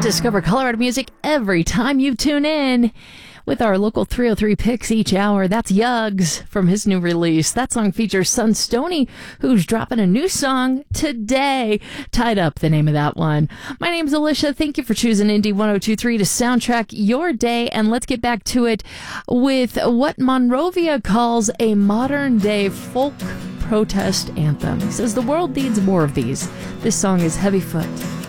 discover Colorado music every time you tune in with our local 303 picks each hour. That's Yugs from his new release. That song features Sunstoney, who's dropping a new song today. Tied Up, the name of that one. My name's Alicia. Thank you for choosing Indie 102.3 to soundtrack your day. And let's get back to it with what Monrovia calls a modern-day folk protest anthem. He says the world needs more of these. This song is Heavy Foot.